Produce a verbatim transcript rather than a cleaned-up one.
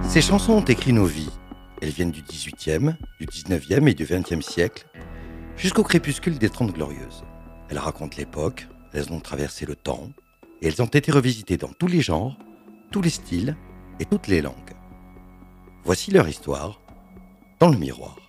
Ces chansons ont écrit nos vies. Elles viennent du dix-huitième, du dix-neuvième et du vingtième siècle, jusqu'au crépuscule des Trente Glorieuses. Elles racontent l'époque, elles ont traversé le temps, et elles ont été revisitées dans tous les genres, tous les styles et toutes les langues. Voici leur histoire dans le miroir.